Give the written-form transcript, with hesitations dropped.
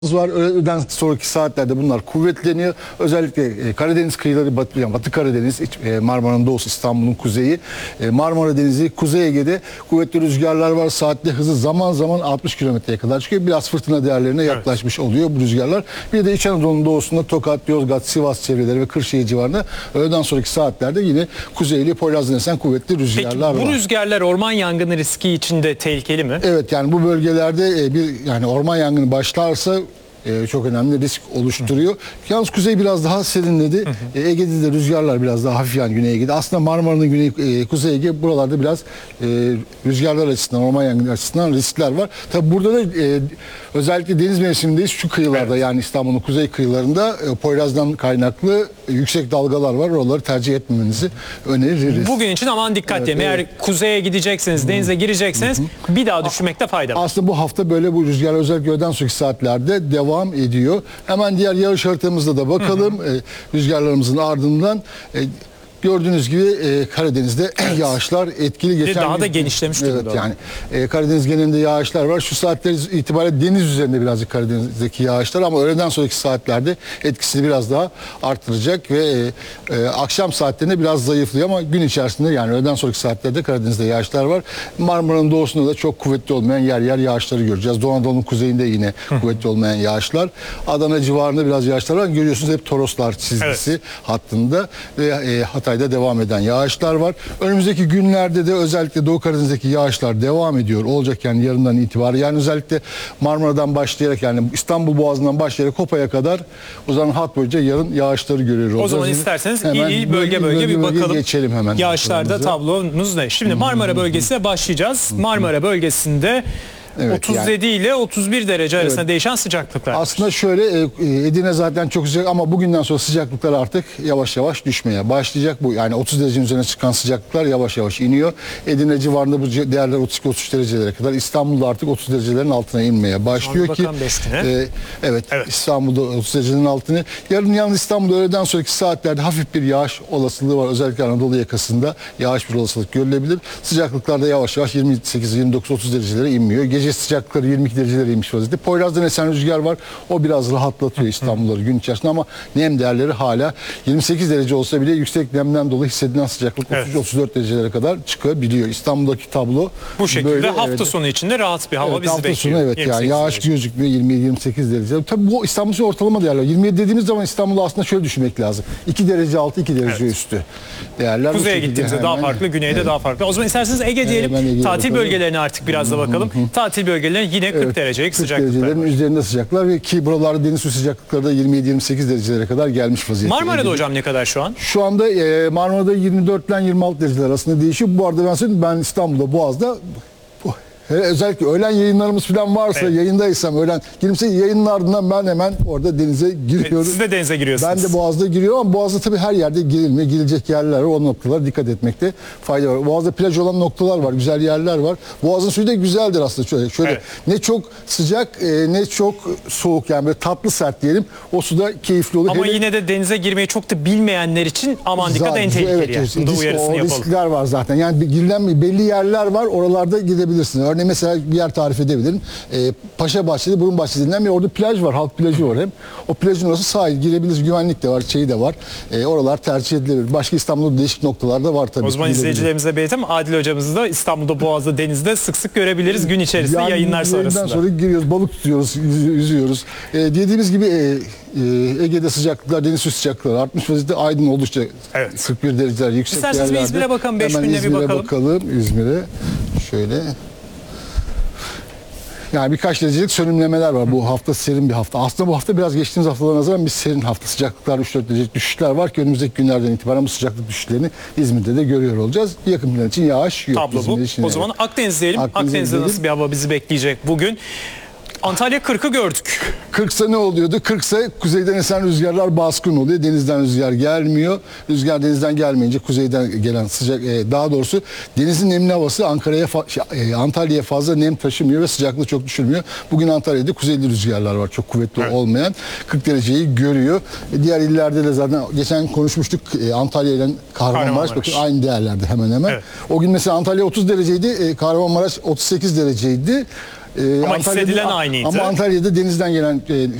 var. Öğleden sonraki saatlerde bunlar kuvvetleniyor. Özellikle Karadeniz kıyıları, Batı Karadeniz, Marmara'nın doğusu, İstanbul'un kuzeyi, Marmara Denizi, Kuzey Ege'de kuvvetli rüzgarlar var. Saatte hızı zaman zaman 60 kilometreye kadar çıkıyor. Biraz fırtına değerlerine yaklaşmış oluyor bu rüzgarlar. Bir de İç Anadolu'nun doğusunda Tokat, Yozgat, Sivas çevreleri ve Kırşehir civarında öğleden sonraki saatlerde yine kuzeyli Poyraz'dan esen kuvvetli rüzgarlar var. Peki bu rüzgarlar orman yangını riski içinde tehlikeli mi? Evet, yani bu bölgelerde yani orman yangını başlarsa çok önemli risk oluşturuyor. Yalnız kuzey biraz daha serinledi. Ege'de de rüzgarlar biraz daha hafif, yani Güney Ege'de. Aslında Marmara'nın Kuzey Ege buralarda biraz rüzgarlar açısından, orman yangını açısından riskler var. Tabi burada da özellikle deniz mevsimindeyiz. Şu kıyılarda, yani İstanbul'un kuzey kıyılarında Poyraz'dan kaynaklı yüksek dalgalar var. Oraları tercih etmemenizi öneririz. Bugün için aman dikkat edin. Eğer kuzeye gidecekseniz, denize girecekseniz bir daha düşünmekte fayda var. Aslında bu hafta böyle bu rüzgar özellikle öğleden sonraki saatlerde devam ediyor. Hemen diğer yağış haritamızda da bakalım. Rüzgarlarımızın ardından gördüğünüz gibi Karadeniz'de yağışlar etkili. Geçen daha da genişlemiş durumda. Evet, yani Karadeniz genelinde yağışlar var. Şu saatler itibariyle deniz üzerinde birazcık Karadeniz'deki yağışlar, ama öğleden sonraki saatlerde etkisini biraz daha artıracak ve akşam saatlerinde biraz zayıflıyor, ama gün içerisinde, yani öğleden sonraki saatlerde Karadeniz'de yağışlar var. Marmara'nın doğusunda da çok kuvvetli olmayan yer yer yağışları göreceğiz. Doğu Anadolu'nun kuzeyinde yine kuvvetli olmayan yağışlar. Adana civarında biraz yağışlar var. Görüyorsunuz hep Toroslar çizgisi hattında ve Hatay'da devam eden yağışlar var. Önümüzdeki günlerde de özellikle Doğu Karadeniz'deki yağışlar devam ediyor. Olacak, yani yarından itibaren. Yani özellikle Marmara'dan başlayarak, yani İstanbul Boğazı'ndan başlayarak Kopa'ya kadar uzanan hat boyunca yarın yağışları görüyoruz. O zaman isterseniz iyi bölge bir bakalım. Geçelim hemen. Yağışlarda tablomuz ne? Şimdi Marmara bölgesine başlayacağız. Marmara bölgesinde 37 ile 31 derece arasında değişen sıcaklıklar. Aslında şöyle, Edirne zaten çok sıcak, ama bugünden sonra sıcaklıklar artık yavaş yavaş düşmeye başlayacak. Bu, yani 30 derecenin üzerine çıkan sıcaklıklar yavaş yavaş iniyor. Edirne civarında bu değerler 32-33 derecelere kadar. İstanbul'da artık 30 derecelerin altına inmeye başlıyor ki. Evet, İstanbul'da 30 derecenin altına. Yarın yalnız İstanbul'da öğleden sonraki saatlerde hafif bir yağış olasılığı var. Özellikle Anadolu yakasında yağış bir olasılık görülebilir. Sıcaklıklar da yavaş yavaş 28-29-30 derecelere inmiyor. Gece sıcaklıkları 22 derecelere inmiş vaziyette. Poyraz'dan esen rüzgar var. O biraz rahatlatıyor İstanbul'ları gün içerisinde, ama nem değerleri hala 28 derece olsa bile yüksek nemden dolayı hissedilen sıcaklık 33-34 derecelere kadar çıkabiliyor. İstanbul'daki tablo bu şekilde böyle, hafta sonu içinde rahat bir hava bizi bekliyor. Hafta sonu yani yağış gözükmüyor, 27-28 derece. Tabii bu İstanbul için ortalama değerler. 27 dediğimiz zaman İstanbul'da aslında şöyle düşünmek lazım. 2 derece altı, 2 derece üstü değerler. Kuzeye gittiğimizde daha farklı, güneyde daha farklı. O zaman isterseniz Ege diyelim. Tatil bölgelerine artık biraz da bakalım. Tatil bölgelerine yine 40 derecelik sıcaklıklar. 40 derecelerin üzerinde sıcaklıklar ve ki buralarda deniz su sıcaklıkları da 27-28 derecelere kadar gelmiş vaziyette. Marmara'da hocam ne kadar şu an? Şu anda Marmara'da 24 ile 26 dereceler arasında değişiyor. Bu arada ben İstanbul'da, Boğaz'da özellikle öğlen yayınlarımız falan varsa, yayındaysam öğlen girmişse, yayının ardından ben hemen orada denize giriyorum. Siz de denize giriyorsunuz. Ben de Boğaz'da giriyorum, ama Boğaz'da tabii her yerde girilmiyor. Girilecek yerler var. O noktalara dikkat etmekte fayda var. Boğaz'da plaj olan noktalar var. Güzel yerler var. Boğaz'ın suyu da güzeldir aslında. Şöyle ne çok sıcak ne çok soğuk, yani böyle tatlı sert diyelim. O suda keyifli olur. Ama yine de denize girmeyi çok da bilmeyenler için aman dikkat, en tehlikeli yer. Bunda uyarısını yapalım. Riskler var zaten. Yani girilen belli yerler var. Oralarda gidebilirsiniz. Örneğin mesela bir yer tarif edebilirim. Paşa Bahçeli, Burun Bahçesi denilen bir orada plaj var. Halk plajı var hem. O plajın orası sahil. Girebiliriz. Güvenlik de var. Şeyi de var. Oralar tercih edilebilir. Başka İstanbul'da değişik noktalarda var tabii. O zaman izleyicilerimize belirtelim. Adil hocamızı da İstanbul'da, Boğaz'da, denizde sık sık görebiliriz gün içerisinde, yayınlar sonrasında. Sonra giriyoruz, balık tutuyoruz, yüzüyoruz. Dediğimiz gibi Ege'de sıcaklıklar, deniz su sıcaklıkları artmış vaziyette. Aydın oldukça 41 dereceler yüksek İsterseniz yerlerde. İsterseniz İzmir'e bakalım. 5 günde bir bakalım. İzmir'e şöyle. Yani birkaç derecelik sönümlemeler var. Bu hafta serin bir hafta. Aslında bu hafta biraz geçtiğimiz haftalara nazaran bir serin hafta. Sıcaklıklar 3-4 derecelik düşüşler var ki önümüzdeki günlerden itibaren bu sıcaklık düşüşlerini İzmir'de de görüyor olacağız. Yakın günler için yağış yok. Tablo bu. O zaman Akdeniz diyelim. Akdeniz'de nasıl bir hava bizi bekleyecek bugün? Antalya 40'ı gördük. 40'sa ne oluyordu? 40'sa kuzeyden esen rüzgarlar baskın oluyor. Denizden rüzgar gelmiyor. Rüzgar denizden gelmeyince kuzeyden gelen sıcak, daha doğrusu denizin nemli havası Antalya'ya fazla nem taşımıyor ve sıcaklığı çok düşürmüyor. Bugün Antalya'da kuzeyli rüzgarlar var, çok kuvvetli olmayan. 40 dereceyi görüyor. Diğer illerde de zaten geçen konuşmuştuk. Antalya ile Kahramanmaraş bakın aynı değerlerde hemen hemen. O gün mesela Antalya 30 dereceydi. Kahramanmaraş 38 dereceydi. Ama hissedilen aynıydı. Ama Antalya'da denizden gelen